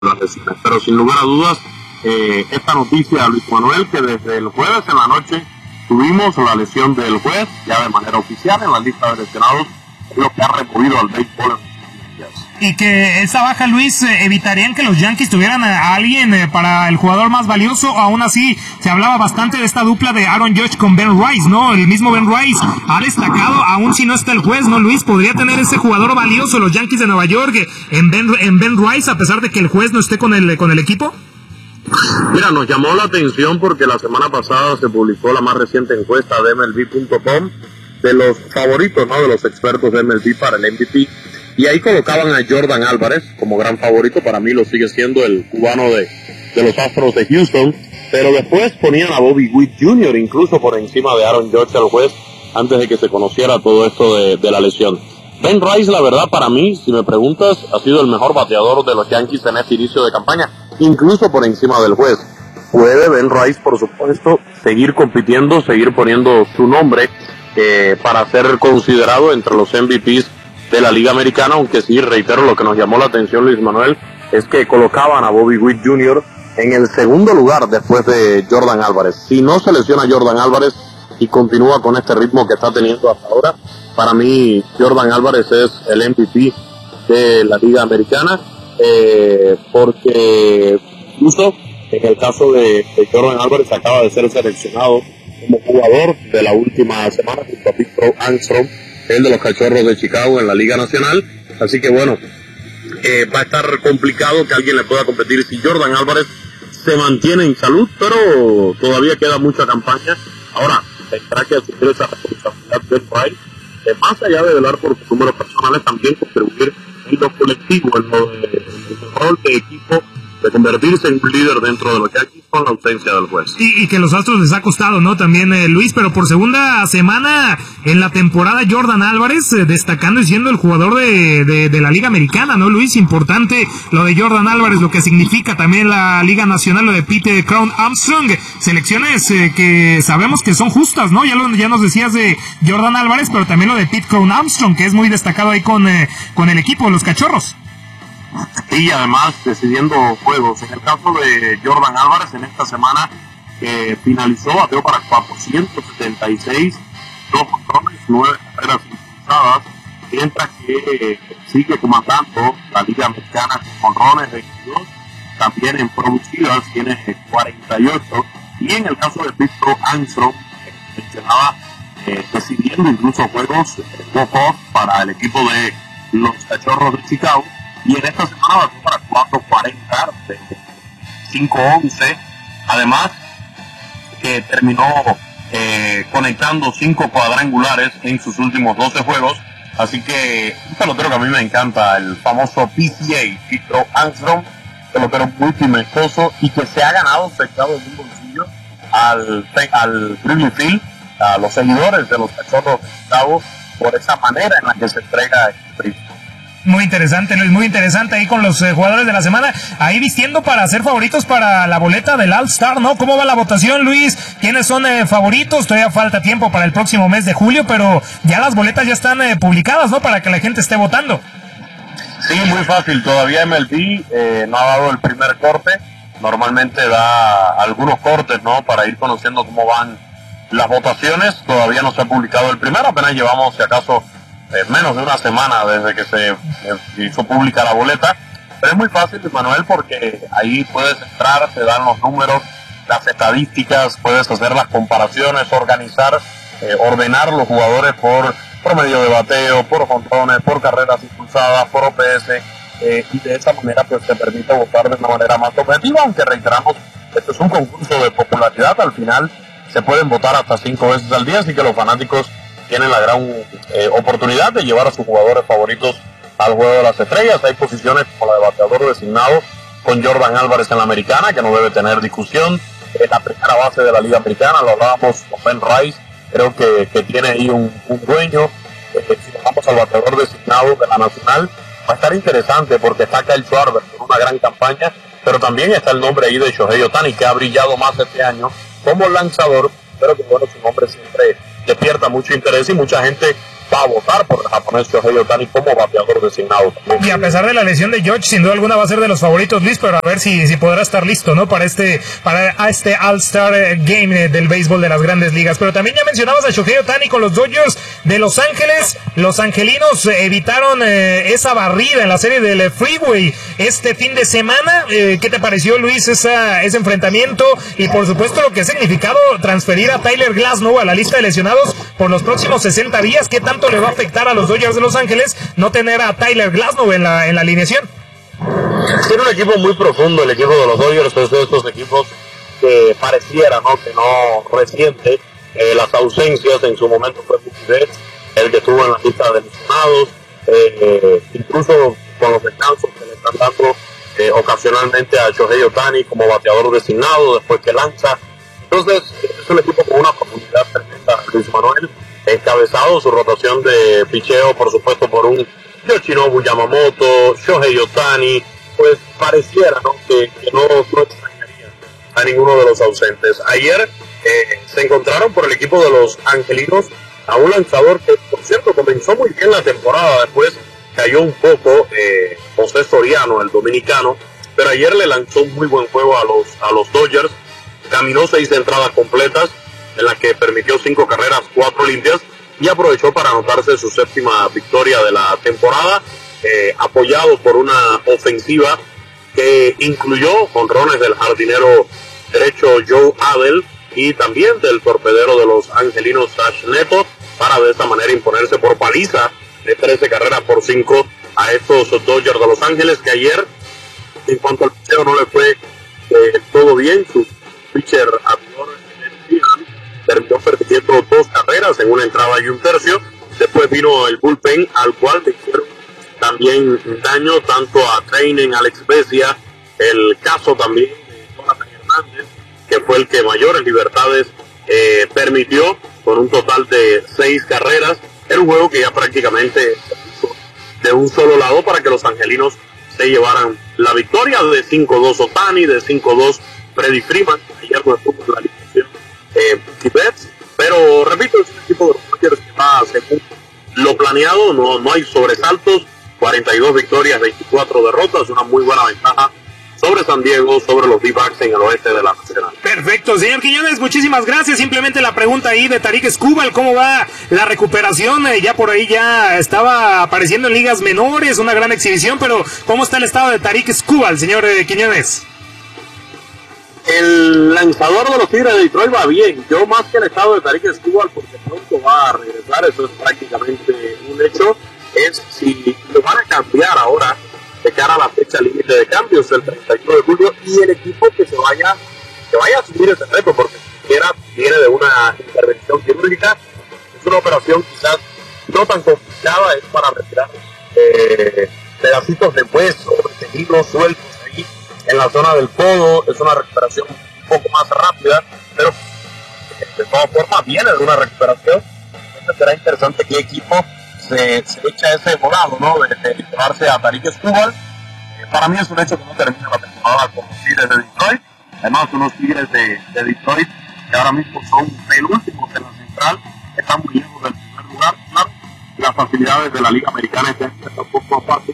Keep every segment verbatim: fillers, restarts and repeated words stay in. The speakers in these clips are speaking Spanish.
las lesiones. Pero sin lugar a dudas, eh, esta noticia, Luis Manuel, que desde el jueves en la noche tuvimos la lesión del juez, ya de manera oficial en la lista de lesionados, es lo que ha removido al béisbol. Y que esa baja, Luis, eh, evitarían que los Yankees tuvieran a alguien eh, para el jugador más valioso. Aún así, se hablaba bastante de esta dupla de Aaron Judge con Ben Rice, ¿no? El mismo Ben Rice ha destacado, aún si no está el juez, ¿no, Luis? Podría tener ese jugador valioso los Yankees de Nueva York eh, en, Ben, en Ben Rice, a pesar de que el juez no esté con el, con el equipo. Mira, nos llamó la atención porque la semana pasada se publicó la más reciente encuesta de M L B punto com de los favoritos, ¿no? De los expertos de M L B para el M V P. Y ahí colocaban a Jordan Álvarez como gran favorito. Para mí lo sigue siendo el cubano de, de los Astros de Houston. Pero después ponían a Bobby Witt junior incluso por encima de Aaron Judge, al juez, antes de que se conociera todo esto de, de la lesión. Ben Rice, la verdad, para mí, si me preguntas, ha sido el mejor bateador de los Yankees en este inicio de campaña, incluso por encima del juez. Puede Ben Rice, por supuesto, seguir compitiendo, seguir poniendo su nombre eh, para ser considerado entre los M V Ps de la Liga Americana, aunque sí, reitero, lo que nos llamó la atención, Luis Manuel, es que colocaban a Bobby Witt junior en el segundo lugar después de Jordan Álvarez. Si no se lesiona Jordan Álvarez y continúa con este ritmo que está teniendo hasta ahora, para mí Jordan Álvarez es el M V P de la Liga Americana, eh, porque incluso en el caso de, de Jordan Álvarez acaba de ser seleccionado como jugador de la última semana junto a Pete Armstrong, el de los Cachorros de Chicago en la Liga Nacional. Así que bueno, eh, va a estar complicado que alguien le pueda competir si Jordan Álvarez se mantiene en salud, pero todavía queda mucha campaña. Ahora, tendrá que asumir esa responsabilidad del país, eh, más allá de velar por sus números personales, también contribuir en lo colectivo, en, lo de, en el rol de equipo, de convertirse en un líder dentro de los Yankees con la ausencia del juez. Y, y que los Astros les ha costado, ¿no? También, eh, Luis, pero por segunda semana en la temporada Jordan Álvarez eh, destacando y siendo el jugador de, de, de la Liga Americana, ¿no, Luis? Importante lo de Jordan Álvarez, lo que significa también la Liga Nacional, lo de Pete Crown Armstrong, selecciones eh, que sabemos que son justas, ¿no? Ya, lo, ya nos decías de Jordan Álvarez, pero también lo de Pete Crown Armstrong, que es muy destacado ahí con, eh, con el equipo, los Cachorros. Y además decidiendo juegos. En el caso de Jordan Álvarez, en esta semana eh, finalizó, bateó para cuatrocientos setenta y seis, dos jonrones, nueve carreras impulsadas, mientras que eh, sigue comandando la Liga Americana con jonrones veintidós, también en producidas tiene cuarenta y ocho, y en el caso de Pete Armstrong, eh, mencionaba, eh, decidiendo incluso juegos eh, walk-off para el equipo de los Cachorros de Chicago. Y en esta semana batió para cuatro cuarenta, cinco once, además que terminó eh, conectando cinco cuadrangulares en sus últimos doce juegos, así que un pelotero que a mí me encanta, el famoso P C A, Pete Armstrong, pelotero muy pimentoso y que se ha ganado secado en un bolsillo al, al Wrigley Field, a los seguidores de los Cachorros de Chicago, por esa manera en la que se entrega el premio. Muy interesante, Luis, muy interesante ahí con los eh, jugadores de la semana, ahí vistiendo para ser favoritos para la boleta del All-Star, ¿no? ¿Cómo va la votación, Luis? ¿Quiénes son eh, favoritos? Todavía falta tiempo para el próximo mes de julio, pero ya las boletas ya están eh, publicadas, ¿no? Para que la gente esté votando. Sí, muy fácil, todavía M L B eh, no ha dado el primer corte, normalmente da algunos cortes, ¿no? Para ir conociendo cómo van las votaciones, todavía no se ha publicado el primero, apenas llevamos, si acaso, Eh, menos de una semana desde que se eh, hizo pública la boleta, pero es muy fácil, Manuel, porque ahí puedes entrar, te dan los números, las estadísticas, puedes hacer las comparaciones, organizar, eh, ordenar los jugadores por promedio de bateo, por jonrones, por carreras impulsadas, por O P S, eh, y de esa manera pues te permite votar de una manera más objetiva, aunque reiteramos, esto es un concurso de popularidad, al final se pueden votar hasta cinco veces al día, así que los fanáticos tienen la gran eh, oportunidad de llevar a sus jugadores favoritos al juego de las estrellas. Hay posiciones como la de bateador designado con Jordan Álvarez en la americana, que no debe tener discusión. Es la primera base de la Liga Americana, lo hablábamos con Ben Rice, creo que, que tiene ahí un, un dueño. Eh, si nos vamos al bateador designado de la Nacional, va a estar interesante porque está Kyle Schwarber con una gran campaña, pero también está el nombre ahí de Shohei Ohtani, que ha brillado más este año como lanzador, pero que bueno, su nombre siempre despierta mucho interés y mucha gente va a votar por el japonés Shohei Ohtani como bateador designado también. Y a pesar de la lesión de George, sin duda alguna va a ser de los favoritos, Luis, pero a ver si, si podrá estar listo, ¿no? Para este, para este All-Star Game del béisbol de las Grandes Ligas. Pero también ya mencionabas a Shohei Ohtani con los Dodgers de Los Ángeles. Los angelinos evitaron eh, esa barrida en la serie del Freeway este fin de semana. Eh, ¿Qué te pareció, Luis, esa, ese enfrentamiento? Y por supuesto lo que ha significado transferir a Tyler Glasnow a la lista de lesionados por los próximos sesenta días. ¿Qué tanto le va a afectar a los Dodgers de Los Ángeles no tener a Tyler Glasnow en la, en la alineación? Tiene un equipo muy profundo, el equipo de los Dodgers, es de estos equipos que pareciera, ¿no?, que no resiente eh, las ausencias. En su momento fue Mookie Betts el que estuvo en la lista de lesionados, eh, incluso con los descansos que le están dando eh, ocasionalmente a Shohei Ohtani como bateador designado después que lanza. Entonces es un equipo con una profundidad tremenda. Luis Manuel encabezado su rotación de picheo, por supuesto, por un Yoshinobu Yamamoto, Shohei Ohtani, pues pareciera, ¿no?, que, que no, no extrañaría a ninguno de los ausentes. Ayer eh, se encontraron por el equipo de los angelinos a un lanzador que, por cierto, comenzó muy bien la temporada, después cayó un poco, eh, José Soriano, el dominicano, pero ayer le lanzó un muy buen juego a los, a los Dodgers, caminó seis entradas completas, en las que permitió cinco carreras, cuatro limpias, y aprovechó para anotarse su séptima victoria de la temporada, eh, apoyado por una ofensiva que incluyó jonrones del jardinero derecho Joe Adell y también del torpedero de los angelinos Sash Neto, para de esta manera imponerse por paliza de trece carreras por cinco a estos Dodgers de Los Ángeles, que ayer, en cuanto al picheo, no le fue eh, todo bien. Su pitcher abridor terminó perdiendo dos carreras en una entrada y un tercio. Después vino el bullpen, al cual le hicieron también daño tanto a Treinen, Alex Vesia, el caso también de Jonathan Hernández, que fue el que mayores libertades eh, permitió, con un total de seis carreras. Era un juego que ya prácticamente se puso de un solo lado para que los angelinos se llevaran la victoria. De cinco dos Ohtani, de cinco dos Freddie Freeman. Ayer no estuvo en la alineación eh, Betts, pero repito, es un equipo de los Dodgers que va según lo planeado. No, no hay sobresaltos, cuarenta y dos victorias, veinticuatro derrotas, una muy buena ventaja sobre San Diego, sobre los D-backs en el oeste de la Nacional. Perfecto, señor Quiñones, muchísimas gracias. Simplemente la pregunta ahí de Tarik Skubal, ¿cómo va la recuperación? Eh, ya por ahí ya estaba apareciendo en ligas menores, una gran exhibición, pero ¿cómo está el estado de Tarik Skubal, señor eh, Quiñones? El lanzador de los Tigres de Detroit va bien. Yo más que el estado de Tarik Skubal, porque pronto va a regresar, eso es prácticamente un hecho, es si lo van a cambiar ahora de cara a la fecha límite de cambios el treinta y uno de julio, y el equipo que se vaya que vaya a asumir ese reto, porque siquiera viene de una intervención quirúrgica. Es una operación quizás no tan complicada, es para retirar eh, pedacitos de hueso, tejidos sueltos ahí en la zona del codo. Es una recuperación un poco más rápida, pero eh, de todas formas viene de una recuperación. Entonces será interesante qué equipo se, se echa ese volado, ¿no?, de, de llevarse a Tarik Skubal. Eh, para mí es un hecho que no termina la temporada con los Tigres de Detroit. Además, unos Tigres de, de Detroit que ahora mismo son penúltimos en la central, están muy lejos del primer lugar. Claro, las facilidades de la Liga Americana están un poco aparte,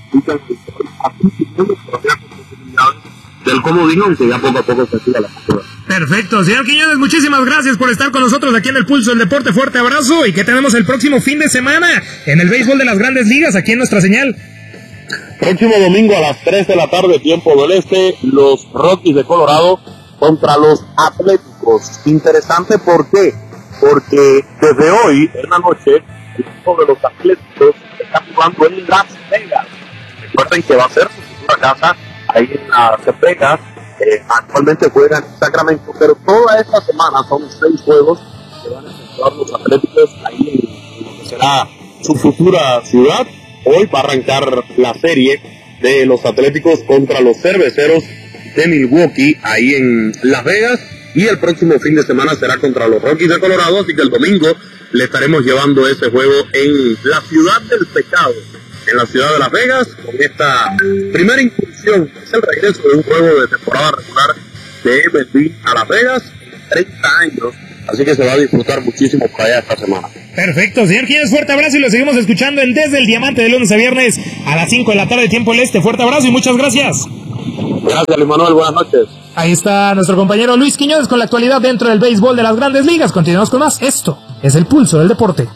del comodín, aunque ya poco a poco se siga la postura. Perfecto, señor Quiñones, muchísimas gracias por estar con nosotros aquí en el Pulso del Deporte. Fuerte abrazo, y que tenemos el próximo fin de semana en el béisbol de las Grandes Ligas aquí en nuestra señal. Próximo domingo a las tres de la tarde, tiempo del este, los Rockies de Colorado contra los Atléticos. Interesante, ¿por qué? Porque desde hoy, en la noche, el equipo de los Atléticos está jugando en Las Vegas. Recuerden que va a ser su futura casa ahí en Las Vegas. Eh, actualmente juegan en Sacramento, pero toda esta semana son seis juegos que van a enfrentar los Atléticos ahí en lo que será su futura ciudad. Hoy va a arrancar la serie de los Atléticos contra los Cerveceros de Milwaukee ahí en Las Vegas, y el próximo fin de semana será contra los Rockies de Colorado, así que el domingo le estaremos llevando ese juego en la ciudad del pecado, en la ciudad de Las Vegas, con esta primera incursión. Es el regreso de un juego de temporada regular de M L B a Las Vegas en treinta años, así que se va a disfrutar muchísimo por allá esta semana. Perfecto, señor Quiñones, fuerte abrazo y lo seguimos escuchando en Desde el Diamante de lunes a viernes a las cinco de la tarde, tiempo del este. Fuerte abrazo y muchas gracias. Gracias, Luis Manuel, buenas noches. Ahí está nuestro compañero Luis Quiñones con la actualidad dentro del béisbol de las Grandes Ligas. Continuamos con más. Esto es el Pulso del Deporte.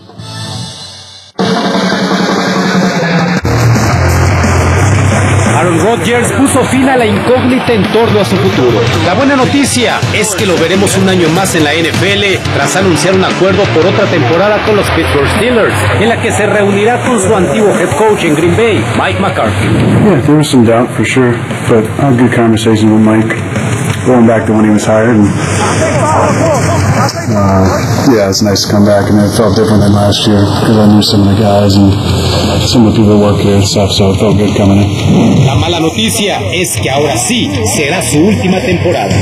Aaron Rodgers puso fin a la incógnita en torno a su futuro. La buena noticia es que lo veremos un año más en la N F L tras anunciar un acuerdo por otra temporada con los Pittsburgh Steelers, en la que se reunirá con su antiguo head coach en Green Bay, Mike McCarthy. Yeah, there was some doubt for sure, but I had a good conversation with Mike going back to when he was hired. And, uh, yeah, it's nice to come back, and it felt different than last year because I knew some of the guys and some of the people that work here and stuff, so it felt good coming in. La mala noticia es que ahora sí será su última temporada.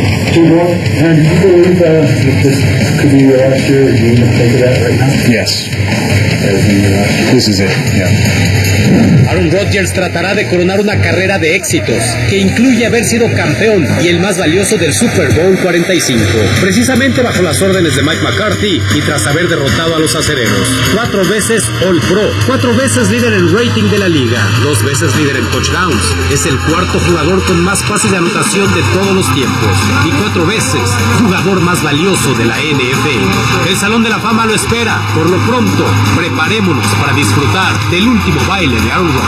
Yes. This is it, yeah. Aaron Rodgers tratará de coronar una carrera de éxitos que incluye haber sido campeón y el más valioso del Super Bowl cuarenta y cinco, precisamente bajo las órdenes de Mike McCarthy y tras haber derrotado a los acereros. Cuatro veces All Pro, cuatro veces líder en rating de la liga, dos veces líder en touchdowns, es el cuarto jugador con más pases de anotación de todos los tiempos y cuatro veces jugador más valioso de la N F L. El Salón de la Fama lo espera. Por lo pronto, preparémonos para disfrutar del último baile de Aaron Rodgers.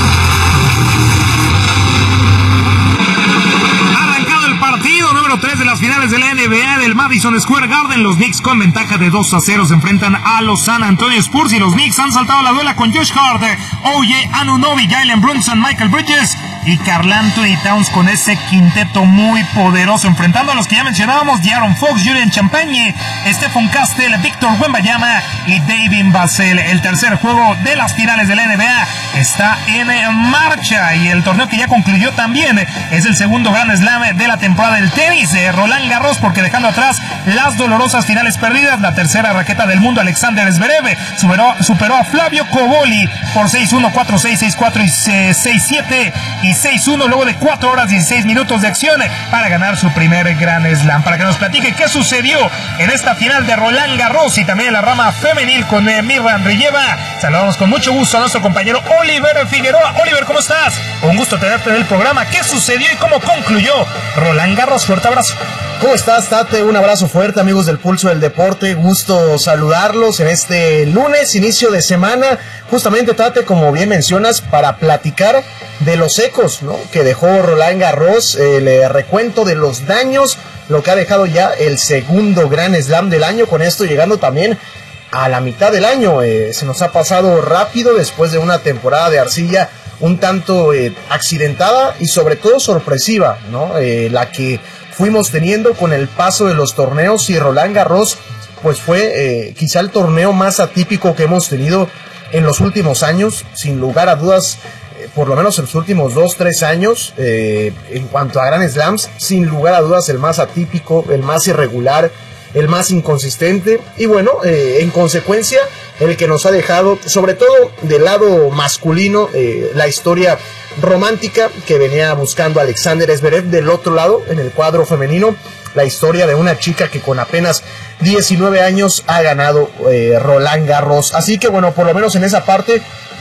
Arrancado el partido número tres de las finales de la N B A del Madison Square Garden, los Knicks con ventaja de dos a cero se enfrentan a los San Antonio Spurs y los Knicks han saltado la duela con Josh Hart, O J Anunoby, Jalen Brunson, Michael Bridges y Karl Anthony Towns con ese quinteto muy poderoso, enfrentando a los que ya mencionábamos: De'Aaron Fox, Julian Champagne, Stephon Castle, Victor Wembanyama y David Vassell. El tercer juego de las finales de la N B A está en marcha y el torneo que ya concluyó también es el segundo Grand Slam de la temporada del tenis de Roland Garros, porque dejando atrás las dolorosas finales perdidas, la tercera raqueta del mundo, Alexander Zverev, superó, superó a Flavio Cobolli por seis uno, cuatro seis, seis cuatro y seis siete y seis uno luego de cuatro horas dieciséis minutos de acción para ganar su primer Grand Slam. Para que nos platique qué sucedió en esta final de Roland Garros y también en la rama femenil con eh, Mirra Andreeva, saludamos con mucho gusto a nuestro compañero Oliver Figueroa. Oliver, ¿cómo estás? Un gusto tenerte en el programa. ¿Qué sucedió y cómo concluyó Roland Garros? Fuerte abrazo. ¿Cómo estás, Tate? Un abrazo fuerte, amigos del Pulso del Deporte. Gusto saludarlos en este lunes, inicio de semana. Justamente, Tate, como bien mencionas, para platicar de los ecos, ¿no?, que dejó Roland Garros, el recuento de los daños, lo que ha dejado ya el segundo Grand Slam del año, con esto llegando también a la mitad del año. Eh, se nos ha pasado rápido después de una temporada de arcilla un tanto eh, accidentada y sobre todo sorpresiva, ¿no? Eh, la que fuimos teniendo con el paso de los torneos, y Roland Garros pues fue eh, quizá el torneo más atípico que hemos tenido en los últimos años, sin lugar a dudas, eh, por lo menos en los últimos dos, tres años, eh, en cuanto a Grand Slams, sin lugar a dudas el más atípico, el más irregular, el más inconsistente, y bueno, eh, en consecuencia, el que nos ha dejado, sobre todo del lado masculino, eh, la historia romántica que venía buscando Alexander Zverev. Del otro lado, en el cuadro femenino, la historia de una chica que con apenas diecinueve años ha ganado eh, Roland Garros. Así que bueno, por lo menos en esa parte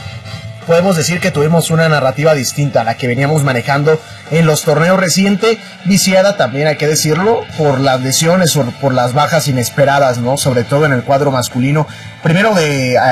podemos decir que tuvimos una narrativa distinta a la que veníamos manejando en los torneos recientes, viciada también, hay que decirlo, por las lesiones o por las bajas inesperadas, ¿no? Sobre todo en el cuadro masculino. Primero de eh,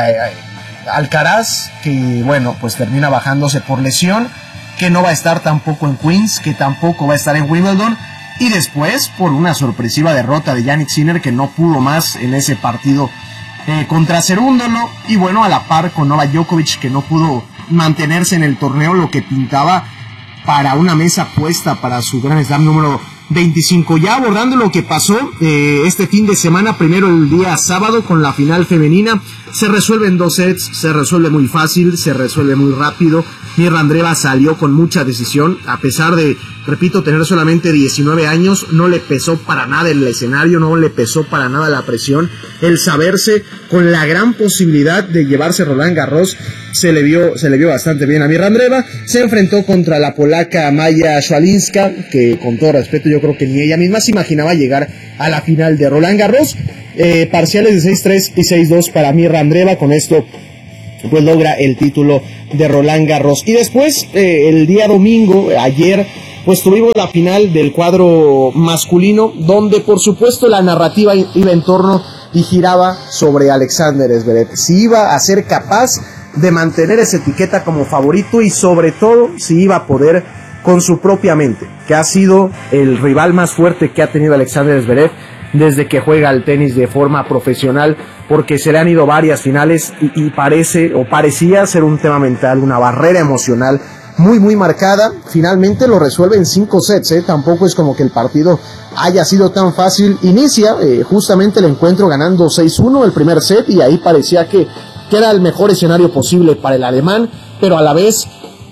Alcaraz, que bueno, pues termina bajándose por lesión, que no va a estar tampoco en Queens, que tampoco va a estar en Wimbledon, y después por una sorpresiva derrota de Jannik Sinner, que no pudo más en ese partido Eh, contra Cerúndolo, y bueno, a la par con Novak Djokovic, que no pudo mantenerse en el torneo, lo que pintaba para una mesa puesta para su Grand Slam número veinticinco. Ya abordando lo que pasó eh, este fin de semana, primero el día sábado con la final femenina, se resuelve en dos sets, se resuelve muy fácil, se resuelve muy rápido. Mirra Andreeva salió con mucha decisión, a pesar de repito, tener solamente diecinueve años no le pesó para nada el escenario, no le pesó para nada la presión, el saberse con la gran posibilidad de llevarse Roland Garros, se le vio, se le vio bastante bien a Mirra Andreeva. Se enfrentó contra la polaca Maya Swalinska, que con todo respeto yo creo que ni ella misma se imaginaba llegar a la final de Roland Garros. Eh, parciales de seis tres y seis dos para Mirra Andreeva, con esto pues logra el título de Roland Garros. Y después, eh, el día domingo, ayer, pues tuvimos la final del cuadro masculino, donde por supuesto la narrativa iba en torno y giraba sobre Alexander Zverev, si iba a ser capaz de mantener esa etiqueta como favorito y sobre todo si iba a poder con su propia mente, que ha sido el rival más fuerte que ha tenido Alexander Zverev desde que juega al tenis de forma profesional, porque se le han ido varias finales y, y parece o parecía ser un tema mental, una barrera emocional muy muy marcada. Finalmente lo resuelve en cinco sets, ¿eh? Tampoco es como que el partido haya sido tan fácil. Inicia eh, justamente el encuentro ganando seis uno el primer set, y ahí parecía que, que era el mejor escenario posible para el alemán, pero a la vez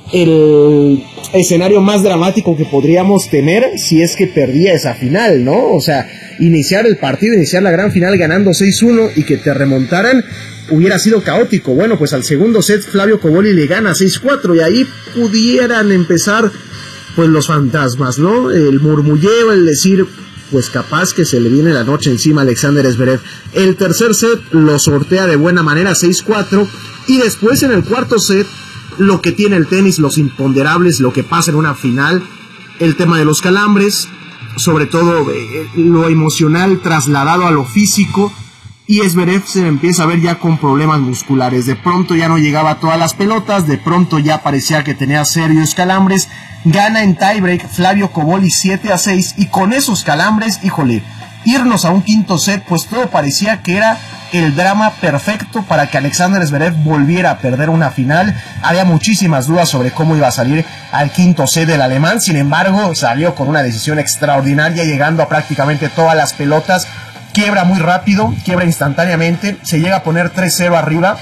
el escenario más dramático que podríamos tener si es que perdía esa final, ¿no? O sea, iniciar el partido, iniciar la gran final ganando seis uno y que te remontaran hubiera sido caótico. Bueno, pues al segundo set Flavio Cobolli le gana seis cuatro y ahí pudieran empezar pues los fantasmas, ¿no? El murmulleo, el decir pues capaz que se le viene la noche encima a Alexander Zverev. El tercer set lo sortea de buena manera, seis cuatro, y después en el cuarto set lo que tiene el tenis, los imponderables, lo que pasa en una final, el tema de los calambres, sobre todo eh, lo emocional trasladado a lo físico, y Zverev se empieza a ver ya con problemas musculares. De pronto ya no llegaba a todas las pelotas, de pronto ya parecía que tenía serios calambres. Gana en tiebreak Flavio Cobolli siete a seis, y con esos calambres, híjole, irnos a un quinto set, pues todo parecía que era el drama perfecto para que Alexander Zverev volviera a perder una final. Había muchísimas dudas sobre cómo iba a salir al quinto set del alemán, sin embargo salió con una decisión extraordinaria, llegando a prácticamente todas las pelotas, quiebra muy rápido, quiebra instantáneamente, se llega a poner tres cero arriba,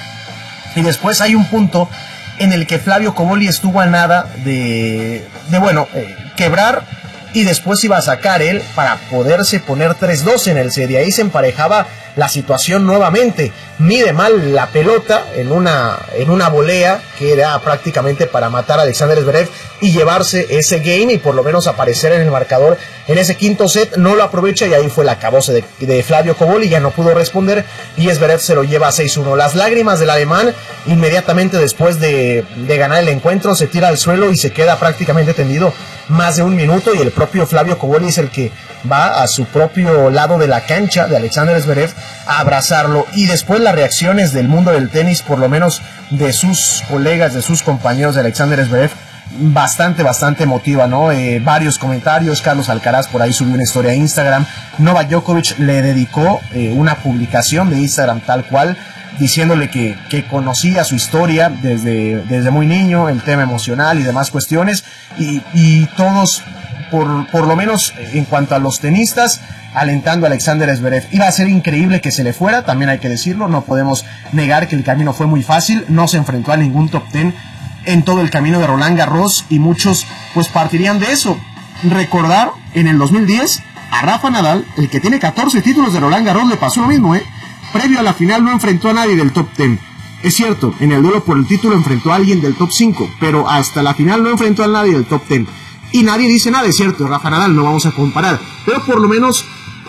y después hay un punto en el que Flavio Cobolli estuvo a nada de, de bueno, eh, quebrar, y después iba a sacar él para poderse poner tres dos en el set, y ahí se emparejaba la situación nuevamente. Mide mal la pelota en una, en una volea que era prácticamente para matar a Alexander Zverev y llevarse ese game y por lo menos aparecer en el marcador en ese quinto set. No lo aprovecha y ahí fue la acabose de, de Flavio Cobolli, ya no pudo responder y Zverev se lo lleva a seis uno. Las lágrimas del alemán inmediatamente después de, de ganar el encuentro, se tira al suelo y se queda prácticamente tendido más de un minuto, y el propio Flavio Cobolli es el que va a su propio lado de la cancha de Alexander Zverev a abrazarlo. Y después las reacciones del mundo del tenis, por lo menos de sus colegas, de sus compañeros de Alexander Zverev, bastante, bastante emotiva, ¿no? Eh, varios comentarios. Carlos Alcaraz por ahí subió una historia a Instagram. Novak Djokovic le dedicó eh, una publicación de Instagram tal cual, diciéndole que, que conocía su historia desde, desde muy niño, el tema emocional y demás cuestiones, y, y todos, por, por lo menos en cuanto a los tenistas, alentando a Alexander Zverev. Iba a ser increíble que se le fuera, también hay que decirlo, no podemos negar que el camino fue muy fácil, no se enfrentó a ningún top ten en todo el camino de Roland Garros, y muchos pues partirían de eso. Recordar, en el dos mil diez, a Rafa Nadal, el que tiene catorce títulos de Roland Garros, le pasó lo mismo, ¿eh? Previo a la final no enfrentó a nadie del top ten. Es cierto, en el duelo por el título enfrentó a alguien del top cinco, pero hasta la final no enfrentó a nadie del top ten. Y nadie dice nada, es cierto, Rafa Nadal, no vamos a comparar, pero por lo menos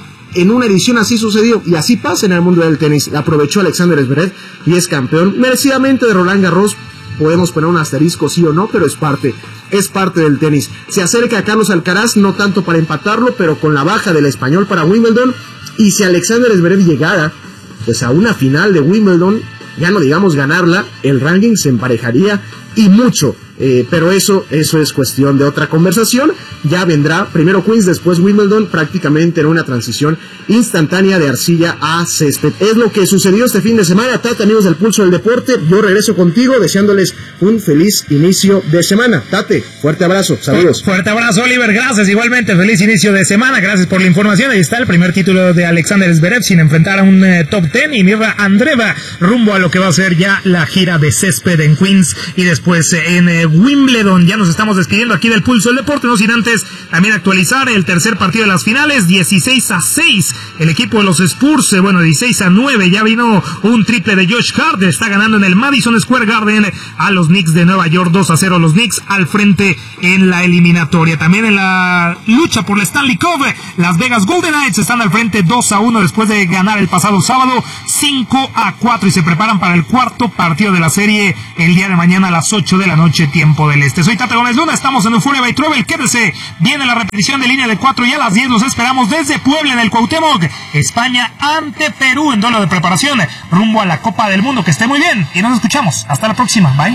en una edición así sucedió, y así pasa en el mundo del tenis. Aprovechó Alexander Zverev y es campeón merecidamente de Roland Garros. Podemos poner un asterisco sí o no, pero es parte, es parte del tenis. Se acerca a Carlos Alcaraz, no tanto para empatarlo, pero con la baja del español para Wimbledon, y si Alexander Zverev llegara pues a una final de Wimbledon, ya no digamos ganarla, el ranking se emparejaría y mucho, eh, pero eso, eso es cuestión de otra conversación. Ya vendrá primero Queens, después Wimbledon, prácticamente en una transición instantánea de arcilla a césped. Es lo que sucedió este fin de semana. Tate, amigos del Pulso del Deporte, yo regreso contigo deseándoles un feliz inicio de semana. Tate, fuerte abrazo, saludos. Fuerte abrazo, Oliver, gracias, igualmente, feliz inicio de semana, gracias por la información. Ahí está el primer título de Alexander Zverev sin enfrentar a un eh, top ten, y Mirra Andreeva rumbo a lo que va a ser ya la gira de césped en Queens y después eh, en eh, Wimbledon. Ya nos estamos despidiendo aquí del Pulso del Deporte, no sin antes pendientes. También actualizar el tercer partido de las finales, dieciséis a seis. El equipo de los Spurs, eh, bueno, dieciséis a nueve. Ya vino un triple de Josh Hart. Está ganando en el Madison Square Garden a los Knicks de Nueva York, dos a cero. Los Knicks al frente en la eliminatoria. También en la lucha por la Stanley Cup, Las Vegas Golden Knights están al frente dos a uno después de ganar el pasado sábado cinco a cuatro y se preparan para el cuarto partido de la serie el día de mañana a las ocho de la noche, tiempo del este. Soy Tata Gómez Luna, estamos en Euphoria by Travel. Quédese, viene la repetición de Línea de cuatro y a las diez los esperamos desde Puebla en el Cuauhtémoc, España ante Perú en duelo de preparación rumbo a la Copa del Mundo. Que esté muy bien y nos escuchamos. Hasta la próxima. Bye.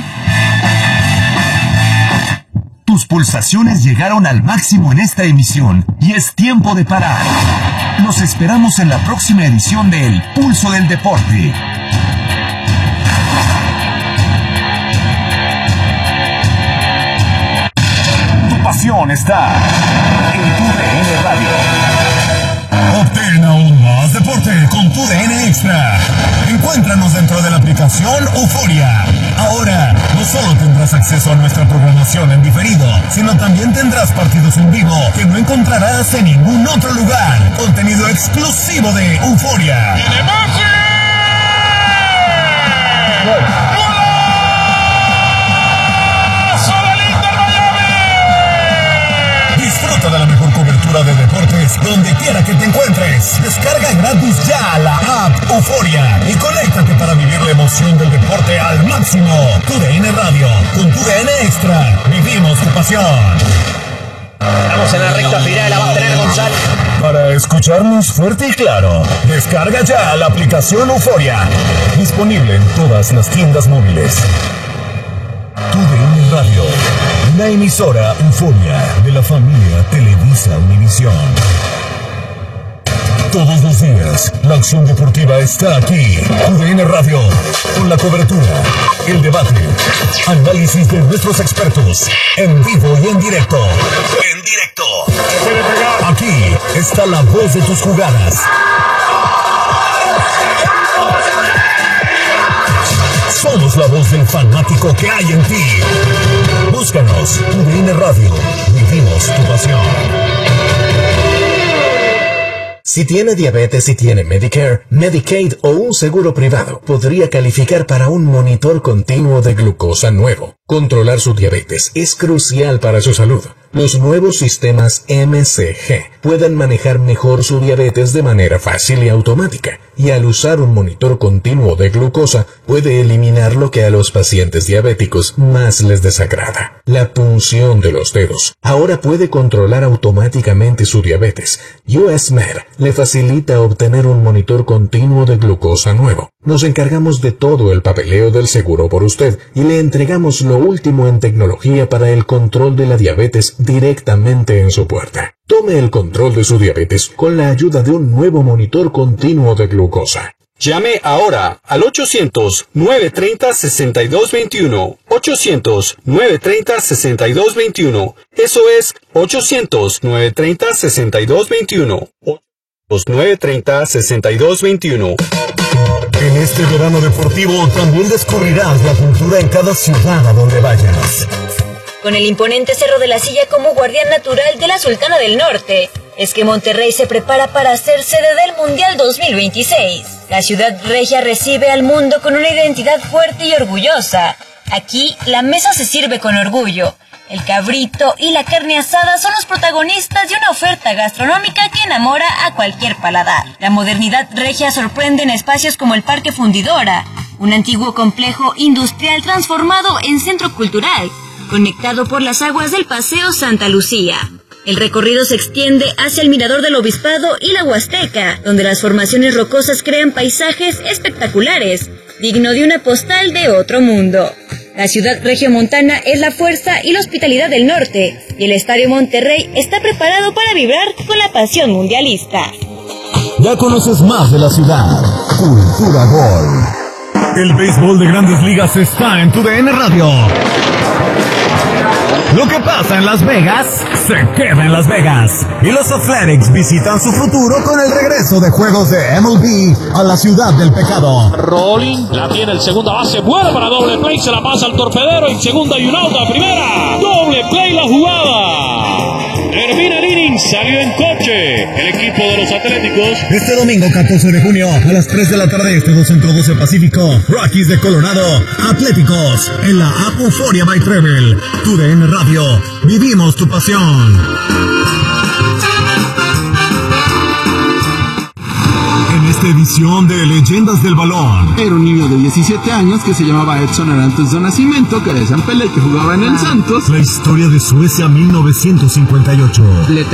Tus pulsaciones llegaron al máximo en esta emisión y es tiempo de parar. Los esperamos en la próxima edición de El Pulso del Deporte. Tu pasión está en tu D N Radio. Obtén aún más deporte con tu D N Extra. Encuéntranos dentro de la aplicación Euphoria. Ahora, no solo tendrás acceso a nuestra programación en diferido, sino también tendrás partidos en vivo que no encontrarás en ningún otro lugar. Contenido exclusivo de Euphoria. Disfruta de la mejor cobertura de deportes donde quiera que te encuentres. Descarga gratis ya la app Euphoria y conéctate para vivir la emoción del deporte al máximo. Tu D N Radio, con tu D N Extra, vivimos tu pasión. Estamos en la recta final, la va a tener González. Para escucharnos fuerte y claro, descarga ya la aplicación Euphoria. Disponible en todas las tiendas móviles. Tu D N Radio, una emisora Euphoria de la familia Televisa Univisión. Todos los días, la acción deportiva está aquí. Tu D N Radio, con la cobertura, el debate, análisis de nuestros expertos, en vivo y en directo. En directo. Aquí está la voz de tus jugadas. Somos la voz del fanático que hay en ti. Búscanos, Tu D N Radio. Vivimos tu pasión. Si tiene diabetes y tiene Medicare, Medicaid o un seguro privado, podría calificar para un monitor continuo de glucosa nuevo. Controlar su diabetes es crucial para su salud. Los nuevos sistemas M C G pueden manejar mejor su diabetes de manera fácil y automática, y al usar un monitor continuo de glucosa puede eliminar lo que a los pacientes diabéticos más les desagrada: la punción de los dedos. Ahora puede controlar automáticamente su diabetes. U S Med le facilita obtener un monitor continuo de glucosa nuevo. Nos encargamos de todo el papeleo del seguro por usted y le entregamos lo último en tecnología para el control de la diabetes directamente en su puerta. Tome el control de su diabetes con la ayuda de un nuevo monitor continuo de glucosa. Llame ahora al ochocientos, nueve treinta, sesenta y dos veintiuno. ochocientos, nueve treinta, sesenta y dos veintiuno. Eso es ochocientos, nueve treinta, sesenta y dos veintiuno. ochocientos, nueve treinta, sesenta y dos veintiuno. En este verano deportivo también descubrirás la cultura en cada ciudad a donde vayas. Con el imponente Cerro de la Silla como guardián natural de la Sultana del Norte, es que Monterrey se prepara para ser sede del Mundial dos mil veintiséis. La ciudad regia recibe al mundo con una identidad fuerte y orgullosa. Aquí, la mesa se sirve con orgullo. El cabrito y la carne asada son los protagonistas de una oferta gastronómica que enamora a cualquier paladar. La modernidad regia sorprende en espacios como el Parque Fundidora, un antiguo complejo industrial transformado en centro cultural, conectado por las aguas del Paseo Santa Lucía. El recorrido se extiende hacia el Mirador del Obispado y la Huasteca, donde las formaciones rocosas crean paisajes espectaculares, digno de una postal de otro mundo. La ciudad regiomontana es la fuerza y la hospitalidad del norte, y el Estadio Monterrey está preparado para vibrar con la pasión mundialista. Ya conoces más de la ciudad. Cultura Gol. El béisbol de Grandes Ligas está en Tu D N Radio. Lo que pasa en Las Vegas, se queda en Las Vegas. Y los Athletics visitan su futuro con el regreso de juegos de M L B a la ciudad del pecado. Rolling, la tiene el segunda base, buena para doble play, se la pasa al torpedero, en segunda y un out a primera. Doble play la jugada. Termina el inning, salió en coche el equipo de los Atléticos. Este domingo catorce de junio a las tres de la tarde, este dos Centro doce Pacífico, Rockies de Colorado, Atléticos, en la app Euforia by Travel. Tu D N Radio, vivimos tu pasión. En esta edición de Leyendas del Balón, era un niño de diecisiete años que se llamaba Edson Arantes de nacimiento, que era de San Pelé, que jugaba en el Santos. La historia de Suecia mil novecientos cincuenta y ocho.